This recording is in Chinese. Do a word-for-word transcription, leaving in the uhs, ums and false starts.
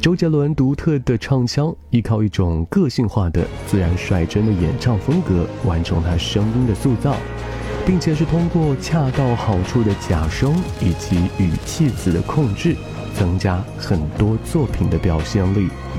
周杰伦独特的唱腔，依靠一种个性化的、自然率真的演唱风格，完成他声音的塑造，并且是通过恰到好处的假声以及语气词的控制，增加很多作品的表现力。